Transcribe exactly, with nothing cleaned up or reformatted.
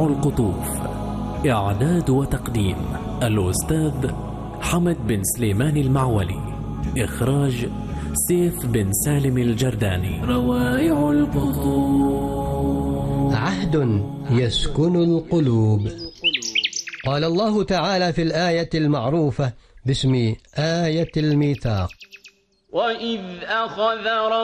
القطوف. إعداد وتقديم الأستاذ حمد بن سليمان المعولي. إخراج سيف بن سالم الجرداني. روائع القطوف. عهد يسكن القلوب. قال الله تعالى في الآية المعروفة باسم آية الميثاق: وإذ أخذ